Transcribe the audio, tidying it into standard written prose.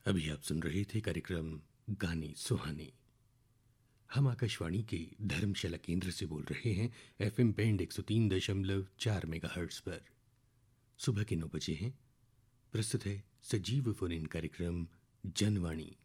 अभी आप सुन रहे थे कार्यक्रम गाने सुहाने। हम आकाशवाणी के धर्मशाला केंद्र से बोल रहे हैं एफएम बैंड 103.4 मेगाहर्ट्ज पर। सुबह के 9 बजे हैं। प्रस्तुत है सजीव फोन इन कार्यक्रम जनवाणी।